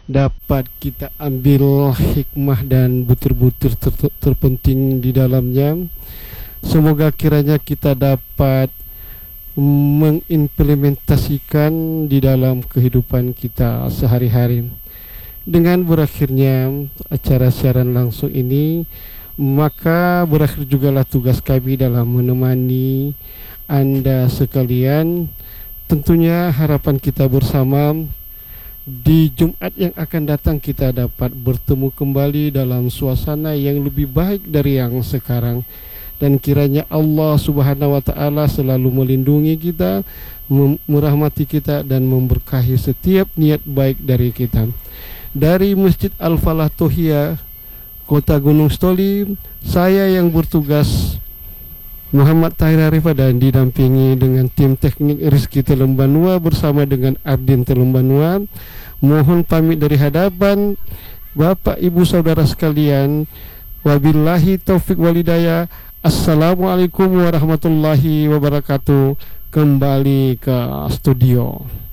dapat kita ambil hikmah dan butir-butir terpenting di dalamnya. Semoga kiranya kita dapat mengimplementasikan di dalam kehidupan kita sehari-hari. Dengan berakhirnya acara siaran langsung ini, maka berakhir jugalah tugas kami dalam menemani Anda sekalian. Tentunya harapan kita bersama di Jumat yang akan datang kita dapat bertemu kembali dalam suasana yang lebih baik dari yang sekarang. Dan kiranya Allah Subhanahu wa Ta'ala selalu melindungi kita, merahmati kita, dan memberkahi setiap niat baik dari kita. Dari Masjid Al-Falah Tohia, Kota Gunung Stoli, saya yang bertugas Muhammad Tahir Arifah dan didampingi dengan tim teknik Rizky Telembanua bersama dengan Ardin Telembanua. Mohon pamit dari hadapan Bapak Ibu Saudara sekalian. Wabillahi taufik walidayah. Assalamualaikum warahmatullahi wabarakatuh. Kembali ke studio.